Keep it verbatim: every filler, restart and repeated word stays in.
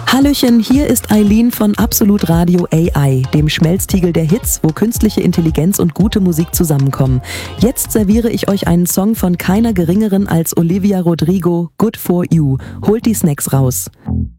Hallöchen, hier ist Eileen von Absolut Radio A I, dem Schmelztiegel der Hits, wo künstliche Intelligenz und gute Musik zusammenkommen. Jetzt serviere ich euch einen Song von keiner geringeren als Olivia Rodrigo, Good For You. Holt die Snacks raus.